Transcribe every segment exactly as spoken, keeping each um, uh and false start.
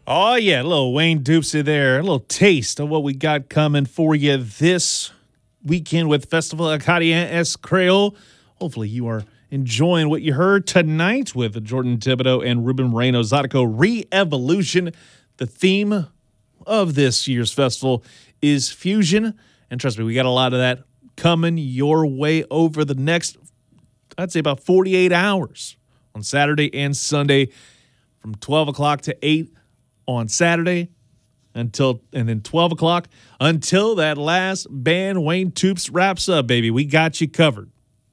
Oh, yeah, a little Wayne Dupsy there. A little taste of what we got coming for you this weekend with Festival Acadien S. Creole. Hopefully you are enjoying what you heard tonight with Jordan Thibodeau and Ruben Moreno. Zydeco Re-Evolution. The theme of this year's festival is fusion. And trust me, we got a lot of that coming your way over the next, I'd say about forty-eight hours on Saturday and Sunday from twelve o'clock to eight on Saturday until, and then twelve o'clock until that last band, Wayne Toops, wraps up, baby. We got you covered.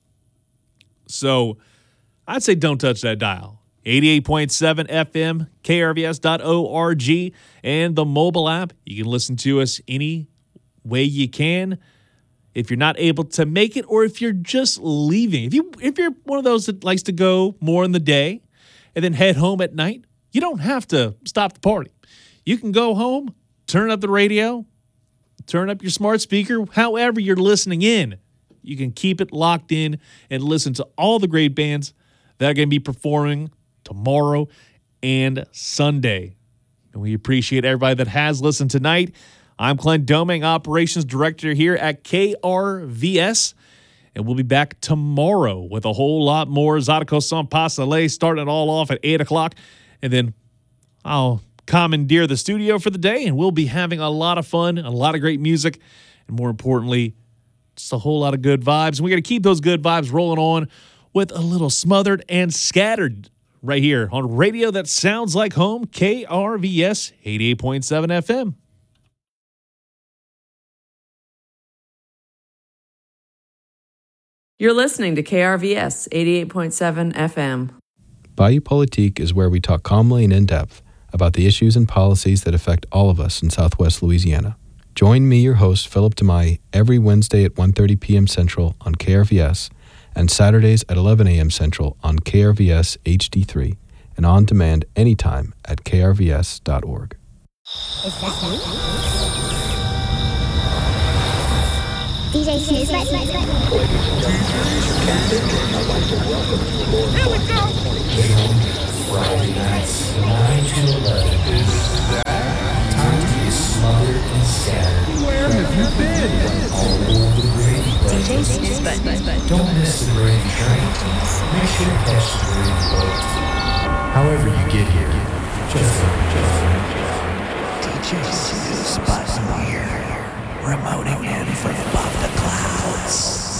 So I'd say don't touch that dial. eighty-eight point seven F M, K R V S dot org, and the mobile app. You can listen to us any way you can. If you're not able to make it, or if you're just leaving, if you if you're one of those that likes to go more in the day and then head home at night, you don't have to stop the party. You can go home, turn up the radio, turn up your smart speaker, however you're listening in. You can keep it locked in and listen to all the great bands that are going to be performing tomorrow and Sunday. And we appreciate everybody that has listened tonight. I'm Clint Doming, Operations Director here at K R V S. And we'll be back tomorrow with a whole lot more Zydeco Sans Passelet, starting it all off at eight o'clock. And then I'll commandeer the studio for the day, and we'll be having a lot of fun, a lot of great music, and more importantly, just a whole lot of good vibes. And we got to keep those good vibes rolling on with a little Smothered and Scattered right here on radio that sounds like home, K R V S eighty-eight point seven F M. You're listening to K R V S eighty-eight point seven F M. Bayou Politique is where we talk calmly and in depth about the issues and policies that affect all of us in Southwest Louisiana. Join me, your host, Philip DeMai, every Wednesday at one thirty p.m. Central on K R V S and Saturdays at eleven a.m. Central on K R V S H D three and on demand anytime at K R V S dot org. Is that you? D J Snooze Button. Here we go. Friday nights, nine to eleven. Time to be smothered and scattered. Where have you been? All over the gravy boat. D J Snooze Button. Don't miss the gravy train. Make sure to catch the gravy boat. However you get here, just just D J Snooze Button here. Remoting in from above the clouds.